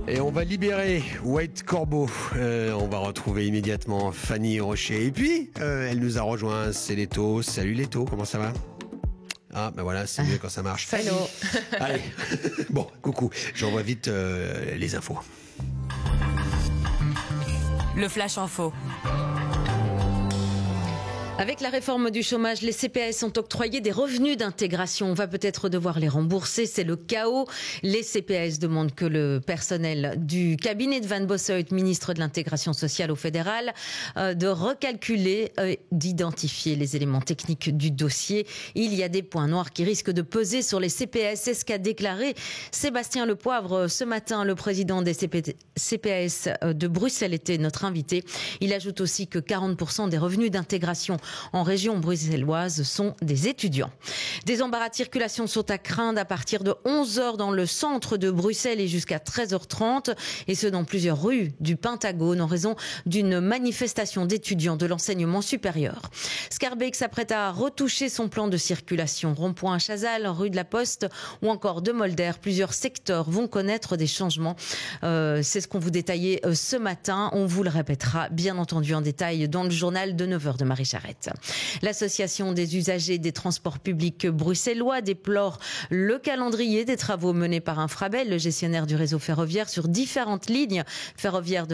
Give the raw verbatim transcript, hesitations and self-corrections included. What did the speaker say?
Et on va libérer White Corbeau. Euh, on va retrouver immédiatement Fanny Rocher. Et puis, euh, elle nous a rejoint, c'est Leto. Salut Leto, comment ça va ? Ah, ben voilà, c'est mieux quand ça marche. Hello. Allez, bon, coucou. J'envoie vite euh, les infos. Le Flash Info. Avec la réforme du chômage, les C P A S ont octroyé des revenus d'intégration. On va peut-être devoir les rembourser, c'est le chaos. Les C P A S demandent que le personnel du cabinet de Van Bossuyt, ministre de l'intégration sociale au fédéral, euh, de recalculer, euh, d'identifier les éléments techniques du dossier. Il y a des points noirs qui risquent de peser sur les C P A S. C'est ce qu'a déclaré Sébastien Lepoivre ce matin. Le président des C P A S de Bruxelles était notre invité. Il ajoute aussi que quarante pour cent des revenus d'intégration en région bruxelloise sont des étudiants. Des embarras de circulation sont à craindre à partir de onze heures dans le centre de Bruxelles et jusqu'à treize heures trente, et ce dans plusieurs rues du Pentagone en raison d'une manifestation d'étudiants de l'enseignement supérieur. Scarbeck s'apprête à retoucher son plan de circulation. Rond-point à Chazal, rue de la Poste ou encore de Molder. Plusieurs secteurs vont connaître des changements. Euh, c'est ce qu'on vous détaillait ce matin. On vous le répétera bien entendu en détail dans le journal de neuf heures de Marie Charrette. L'association des usagers des transports publics bruxellois déplore le calendrier des travaux menés par Infrabel, le gestionnaire du réseau ferroviaire, sur différentes lignes ferroviaires de